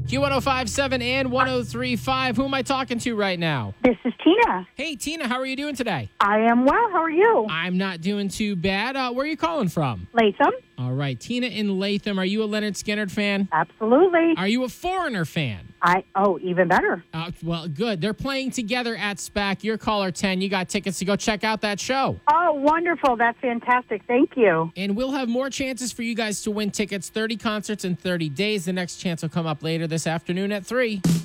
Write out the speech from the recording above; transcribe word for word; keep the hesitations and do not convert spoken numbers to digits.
Q one oh five point seven and one oh three point five. Who am I talking to right now? This is Tina. Hey, Tina, how are you doing today? I am well. How are you? I'm not doing too bad. Uh, where are you calling from? Latham? All right. Tina in Latham. Are you a Leonard Skinner fan? Absolutely. Are you a Foreigner fan? I Oh, even better. Uh, well, good. They're playing together at SPAC. You're caller ten. You got tickets to go check out that show. Oh, wonderful. That's fantastic. Thank you. And we'll have more chances for you guys to win tickets. thirty concerts in thirty days. The next chance will come up later this afternoon at three.